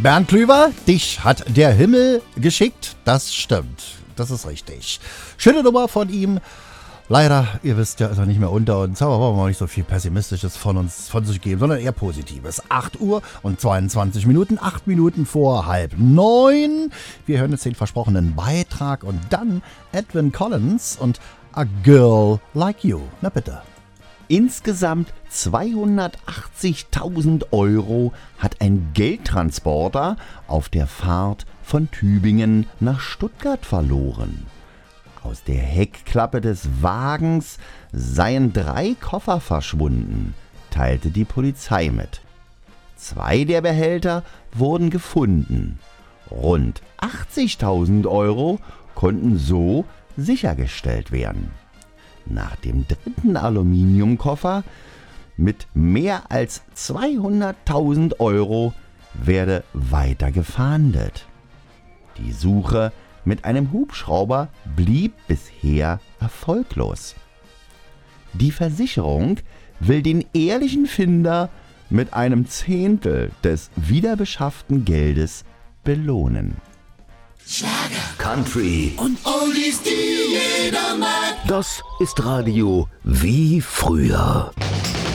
Bernd Klüver, dich hat der Himmel geschickt. Das stimmt. Das ist richtig. Schöne Nummer von ihm. Leider, ihr wisst ja, ist er nicht mehr unter uns, aber wollen wir nicht so viel Pessimistisches von sich geben, sondern eher Positives. 8 Uhr und 22 Minuten, 8 Minuten vor 8:30. Wir hören jetzt den versprochenen Beitrag und dann Edwyn Collins und A Girl Like You. Na bitte. Insgesamt 280.000 € hat ein Geldtransporter auf der Fahrt von Tübingen nach Stuttgart verloren. Aus der Heckklappe des Wagens seien 3 Koffer verschwunden, teilte die Polizei mit. 2 der Behälter wurden gefunden. Rund 80.000 € konnten so sichergestellt werden. Nach dem 3. Aluminiumkoffer mit mehr als 200.000 € werde weiter gefahndet. Die Suche mit einem Hubschrauber blieb bisher erfolglos. Die Versicherung will den ehrlichen Finder mit einem Zehntel des wiederbeschafften Geldes belohnen. Schlager, Country und Oldies, die jeder mag. Das ist Radio wie früher.